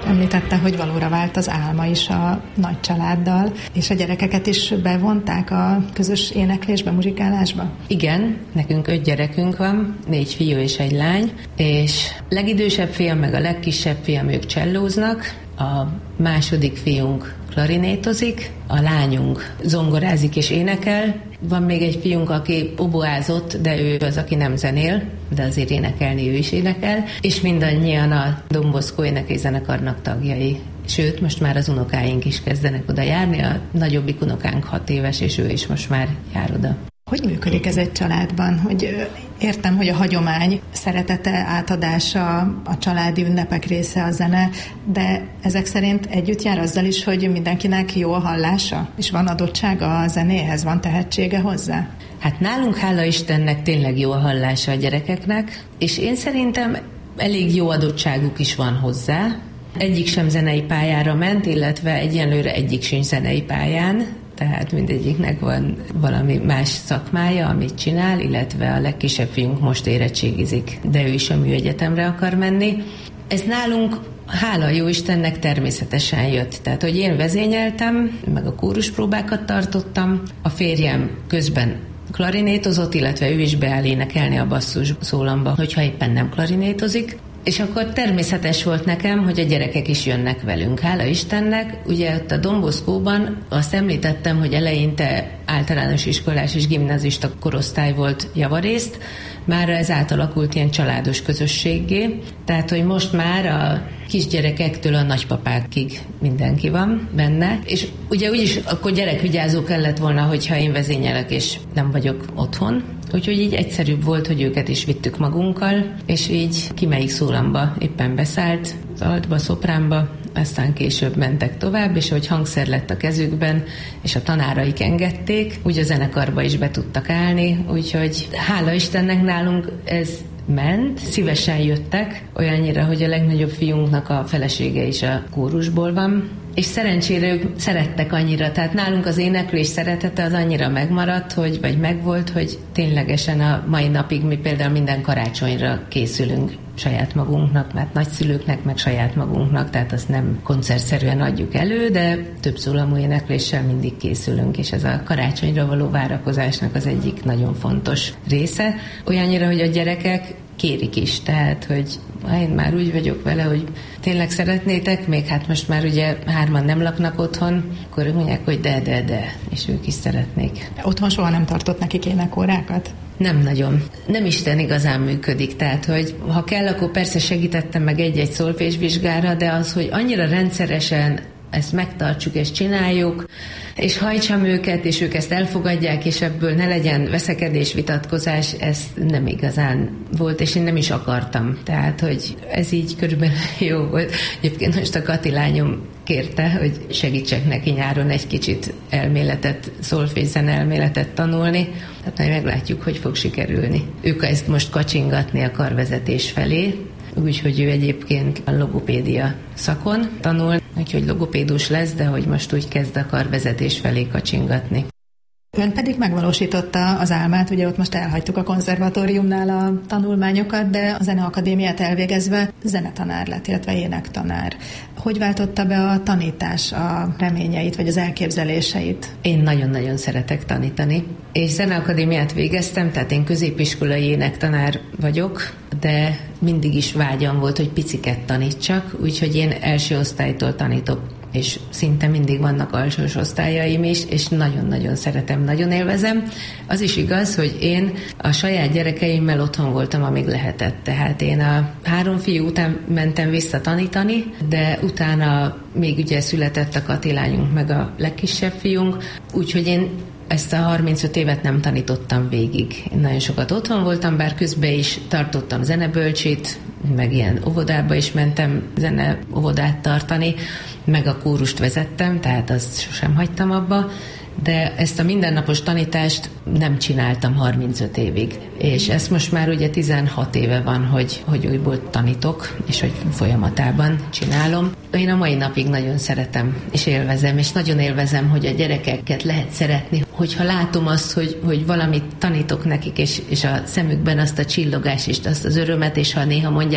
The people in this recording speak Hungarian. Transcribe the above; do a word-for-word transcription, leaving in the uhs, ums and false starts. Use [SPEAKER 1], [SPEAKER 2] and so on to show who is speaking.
[SPEAKER 1] Említette, hogy valóra vált az álma is a nagy családdal, és a gyerekeket is bevonták a közös éneklésbe, muzsikálásba?
[SPEAKER 2] Igen, nekünk öt gyerekünk van, négy fiú és egy lány, és legidősebb fiam meg a legkisebb fiam, ők csellóznak, a második fiunk klarinétozik, a lányunk zongorázik és énekel, van még egy fiunk, aki oboázott, de ő az, aki nem zenél, de azért énekelni ő is énekel, és mindannyian a Don Bosco énekészzenekarnak tagjai. Sőt, most már az unokáink is kezdenek oda járni, a nagyobbik unokánk hat éves, és ő is most már jár oda.
[SPEAKER 1] Hogy működik ez egy családban? Hogy értem, hogy a hagyomány szeretete, átadása, a családi ünnepek része a zene, de ezek szerint együtt jár azzal is, hogy mindenkinek jó a hallása? És van adottsága a zenéhez, van tehetsége hozzá?
[SPEAKER 2] Hát nálunk, hála Istennek, tényleg jó a hallása a gyerekeknek, és én szerintem elég jó adottságuk is van hozzá. Egyik sem zenei pályára ment, illetve egyenlőre egyik sincs zenei pályán, tehát mindegyiknek van valami más szakmája, amit csinál, illetve a legkisebb fiunk most érettségizik, de ő is a műegyetemre akar menni. Ez nálunk, hála jó Istennek, természetesen jött. Tehát, hogy én vezényeltem, meg a kóruspróbákat tartottam, a férjem közben klarinétozott, illetve ő is beáll énekelni a basszus szólamba, hogyha éppen nem klarinétozik. És akkor természetes volt nekem, hogy a gyerekek is jönnek velünk. Hála Istennek, ugye ott a Don Boscóban azt említettem, hogy eleinte általános iskolás és gimnazista korosztály volt javarészt, már ez átalakult ilyen családos közösséggé, tehát hogy most már a kisgyerekektől a nagypapákig mindenki van benne, és ugye úgyis akkor gyerekvigyázó kellett volna, hogyha én vezényelek és nem vagyok otthon, úgyhogy így egyszerűbb volt, hogy őket is vittük magunkkal, és így ki melyik szólamba éppen beszállt, az altba, szopránba, aztán később mentek tovább, és hogy hangszer lett a kezükben, és a tanáraik engedték, úgy a zenekarba is be tudtak állni, úgyhogy hála Istennek nálunk ez ment, szívesen jöttek, olyannyira, hogy a legnagyobb fiunknak a felesége is a kórusból van, és szerencsére ők szerettek annyira, tehát nálunk az éneklés szeretete az annyira megmaradt, hogy, vagy megvolt, hogy ténylegesen a mai napig mi például minden karácsonyra készülünk saját magunknak, mert nagyszülőknek, meg saját magunknak, tehát azt nem koncertszerűen adjuk elő, de több szólamú énekléssel mindig készülünk, és ez a karácsonyra való várakozásnak az egyik nagyon fontos része. Olyannyira, hogy a gyerekek kérik is, tehát, hogy én már úgy vagyok vele, hogy tényleg szeretnétek, még hát most már ugye hárman nem laknak otthon, akkor ők mondják, hogy de, de, de, és ők is szeretnék.
[SPEAKER 1] Otthon soha nem tartott nekik énekórákat?
[SPEAKER 2] Nem nagyon. Nem Isten igazán működik, tehát, hogy ha kell, akkor persze segítettem meg egy-egy szolfésvizsgára, de az, hogy annyira rendszeresen ezt megtartsuk és csináljuk, és hajtsam őket, és ők ezt elfogadják, és ebből ne legyen veszekedés, vitatkozás, ez nem igazán volt, és én nem is akartam. Tehát, hogy ez így körülbelül jó volt. Egyébként most a Kati lányom kérte, hogy segítsek neki nyáron egy kicsit elméletet, szolfészzen elméletet tanulni. Tehát majd meglátjuk, hogy fog sikerülni. Ők ezt most kacsingatni a karvezetés felé, úgyhogy ő egyébként a logopédia szakon tanul, úgyhogy logopédus lesz, de hogy most úgy kezd a karvezetés felé kacsingatni.
[SPEAKER 1] Ön pedig megvalósította az álmát, ugye ott most elhagytuk a konzervatóriumnál a tanulmányokat, de a zeneakadémiát elvégezve zenetanár lett, illetve énektanár. Hogy váltotta be a tanítás a reményeit, vagy az elképzeléseit?
[SPEAKER 2] Én nagyon-nagyon szeretek tanítani, és zeneakadémiát végeztem, tehát én középiskolai énektanár vagyok, de mindig is vágyam volt, hogy piciket tanítsak, úgyhogy én első osztálytól tanítok, és szinte mindig vannak alsós osztályaim is, és nagyon-nagyon szeretem, nagyon élvezem. Az is igaz, hogy én a saját gyerekeimmel otthon voltam, amíg lehetett. Tehát én a három fiú után mentem vissza tanítani, de utána még ugye született a Kati lányunk, meg a legkisebb fiunk, úgyhogy én ezt a harmincöt évet nem tanítottam végig. Én nagyon sokat otthon voltam, bár közben is tartottam zenebölcsit, meg ilyen óvodába is mentem zene óvodát tartani, meg a kórust vezettem, tehát azt sosem hagytam abba, de ezt a mindennapos tanítást nem csináltam harmincöt évig. És ezt most már ugye tizenhat éve van, hogy, hogy újból tanítok, és hogy folyamatában csinálom. Én a mai napig nagyon szeretem, és élvezem, és nagyon élvezem, hogy a gyerekeket lehet szeretni, hogyha látom azt, hogy, hogy valamit tanítok nekik, és, és a szemükben azt a csillogást, és azt az örömet, és ha néha mondják,